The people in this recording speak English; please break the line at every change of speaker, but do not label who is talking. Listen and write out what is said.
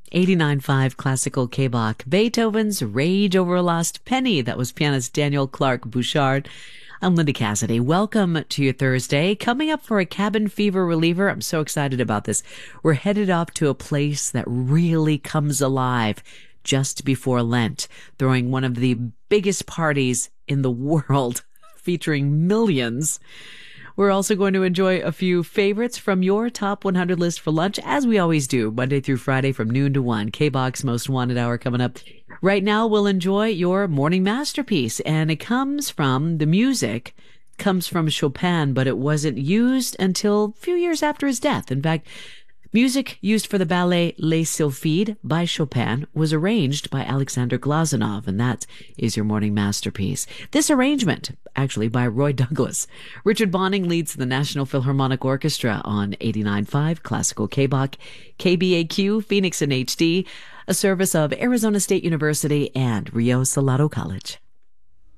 89.5 Classical K-Bach, Beethoven's Rage Over a Lost Penny. That was pianist Daniel Clark Bouchard. I'm Linda Cassidy. Welcome to your Thursday. Coming up for a cabin fever reliever. I'm so excited about this. We're headed off to a place that really comes alive just before Lent, throwing one of the biggest parties in the world, featuring millions. We're also going to enjoy a few favorites from your top 100 list for lunch, as we always do, Monday through Friday from noon to 1. K-Bach's Most Wanted Hour coming up. Right now, we'll enjoy your morning masterpiece, and it comes from, the music comes from Chopin, but it wasn't used until a few years after his death. In fact, music used for the ballet Les Sylphides by Chopin was arranged by Alexander Glazunov, and that is your morning masterpiece. This arrangement, actually by Roy Douglas. Richard Bonning leads the National Philharmonic Orchestra on 89.5 Classical K-Bach, KBAQ, Phoenix in HD, a service of Arizona State University and Rio Salado College.